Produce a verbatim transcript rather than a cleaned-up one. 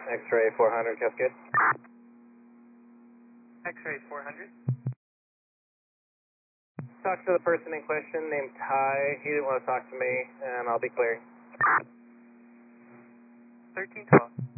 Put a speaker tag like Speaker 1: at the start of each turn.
Speaker 1: X-ray four hundred, Cascade.
Speaker 2: X-ray four hundred.
Speaker 1: Talk to the person in question named Ty. He didn't want to talk to me, and I'll be clearing.
Speaker 2: thirteen twelve.